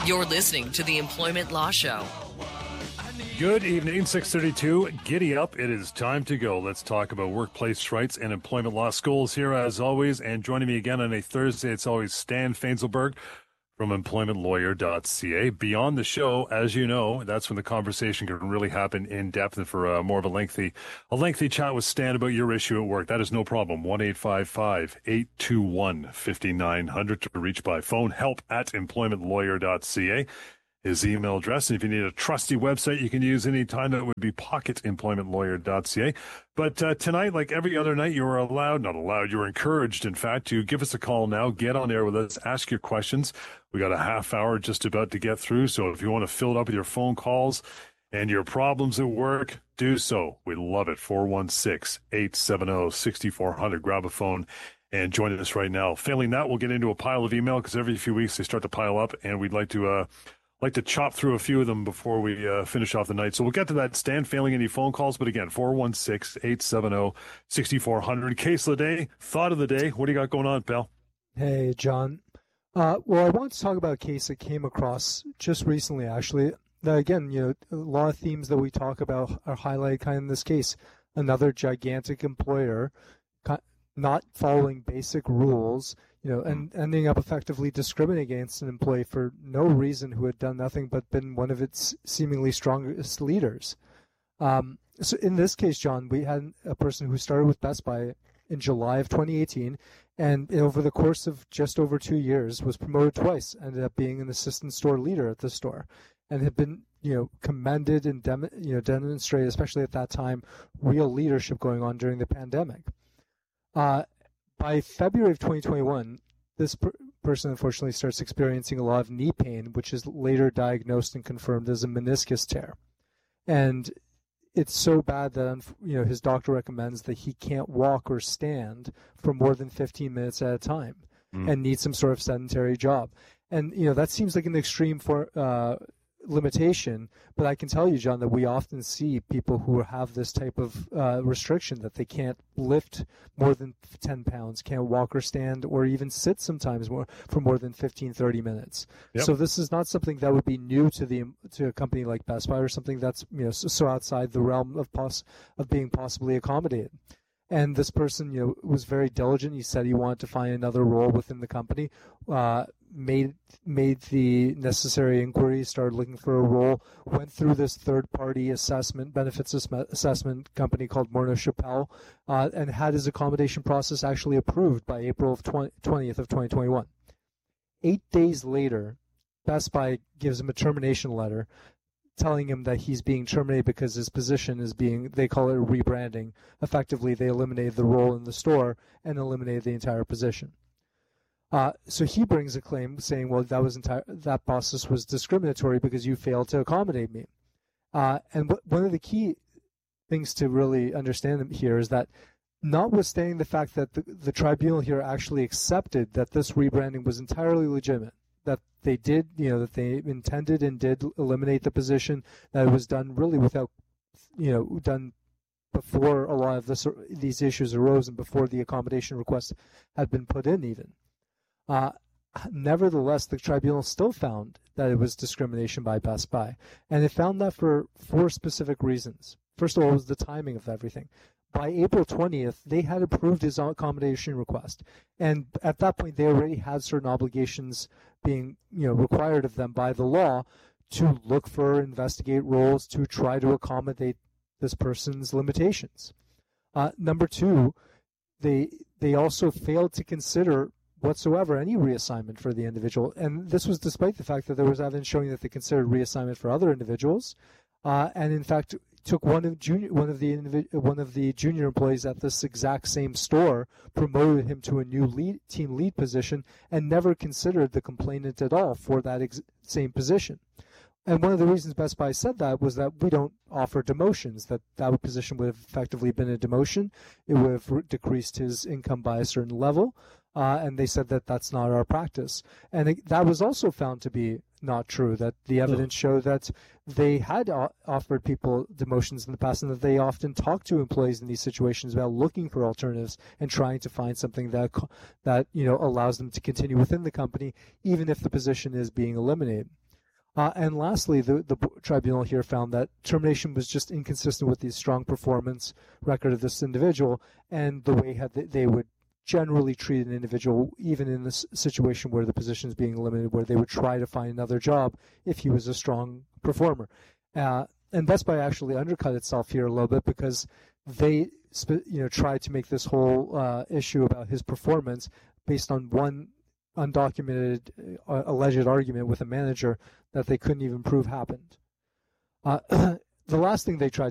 You're listening to the Employment Law Show. Good evening, 6:32. Giddy up. It is time to go. Let's talk about workplace rights and employment law. Schools here as always. And joining me again on a Thursday, it's always Stan Fainselberg from employmentlawyer.ca. Beyond the show, as you know, that's when the conversation can really happen in depth and for more of a lengthy chat with Stan about your issue at work. That is no problem. 1-855-821-5900 to reach by phone. help@employmentlawyer.ca. His email address. And if you need a trusty website you can use anytime, that would be pocketemploymentlawyer.ca. But tonight, like every other night, you are you're encouraged, in fact, to give us a call now. Get on air with us. Ask your questions. We got a half hour just about to get through. So if you want to fill it up with your phone calls and your problems at work, do so. We love it. 416-870-6400. Grab a phone and join us right now. Failing that, we'll get into a pile of email because every few weeks they start to pile up, and we'd like to chop through a few of them before we finish off the night. So we'll get to that, Stan, failing any phone calls. But again, 416-870-6400. Case of the day, thought of the day. What do you got going on, pal? Hey, John. Well, I want to talk about a case that came across just recently, actually. Now, again, a lot of themes that we talk about are highlighted kind of in this case. Another gigantic employer not following basic rules, and ending up effectively discriminating against an employee for no reason, who had done nothing but been one of its seemingly strongest leaders. So in this case, John, we had a person who started with Best Buy in July of 2018, and over the course of just over 2 years was promoted twice, ended up being an assistant store leader at the store, and had been commended and demonstrated, especially at that time, real leadership going on during the pandemic. By February of 2021, this person unfortunately starts experiencing a lot of knee pain, which is later diagnosed and confirmed as a meniscus tear. And it's so bad that his doctor recommends that he can't walk or stand for more than 15 minutes at a time and needs some sort of sedentary job. And that seems like an extreme limitation, but I can tell you, John, that we often see people who have this type of restriction, that they can't lift more than 10 pounds, can't walk or stand or even sit sometimes for more than 15, 30 minutes. Yep. So this is not something that would be new to a company like Best Buy, or something that's so outside the realm of being possibly accommodated. And this person, was very diligent. He said he wanted to find another role within the company, made the necessary inquiries, started looking for a role, went through this third-party benefits assessment company called Morneau Shepell, and had his accommodation process actually approved by April of 20th of 2021. 8 days later, Best Buy gives him a termination letter, telling him that he's being terminated because his position is they call it rebranding. Effectively, they eliminated the role in the store and eliminated the entire position. So he brings a claim saying, well, that process was discriminatory because you failed to accommodate me. And one of the key things to really understand here is that, notwithstanding the fact that the tribunal here actually accepted that this rebranding was entirely legitimate, that they did, that they intended and did eliminate the position, that it was done really without, done before a lot of these issues arose and before the accommodation request had been put in even. Nevertheless, the tribunal still found that it was discrimination by Best Buy, and it found that for 4 specific reasons. First of all, was the timing of everything. By April 20th, they had approved his accommodation request, and at that point, they already had certain obligations being, required of them by the law to look for, investigate roles, to try to accommodate this person's limitations. Number 2, they also failed to consider whatsoever any reassignment for the individual, and this was despite the fact that there was evidence showing that they considered reassignment for other individuals, and in fact took one of the junior employees at this exact same store, promoted him to a new team lead position, and never considered the complainant at all for that same position. And one of the reasons Best Buy said that was that we don't offer demotions, that position would have effectively been a demotion. It would have decreased his income by a certain level. And they said that that's not our practice. And that was also found to be not true, that the evidence showed that they had offered people demotions in the past, and that they often talk to employees in these situations about looking for alternatives and trying to find something that allows them to continue within the company, even if the position is being eliminated. And lastly, the tribunal here found that termination was just inconsistent with the strong performance record of this individual and the way they would generally treat an individual, even in this situation where the position is being limited, where they would try to find another job if he was a strong performer. And Best Buy actually undercut itself here a little bit because they tried to make this whole issue about his performance based on one undocumented alleged argument with a manager that they couldn't even prove happened. The last thing they tried